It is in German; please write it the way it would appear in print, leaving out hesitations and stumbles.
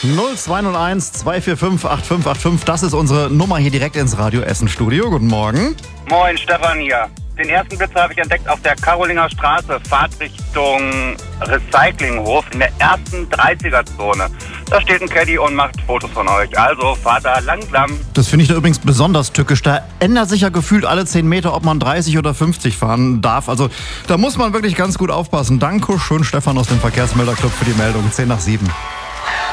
0201 245 8585, das ist unsere Nummer hier direkt ins Radio Essen Studio. Guten Morgen. Moin, Stefan hier. Den ersten Blitzer habe ich entdeckt auf der Karolinger Straße, Fahrtrichtung Recyclinghof in der ersten 30er-Zone. Da steht ein Caddy und macht Fotos von euch. Also fahrt da langsam. Das finde ich da übrigens besonders tückisch. Da ändert sich ja gefühlt alle 10 Meter, ob man 30 oder 50 fahren darf. Also da muss man wirklich ganz gut aufpassen. Danke schön, Stefan aus dem Verkehrsmelderclub, für die Meldung. 10 nach 7.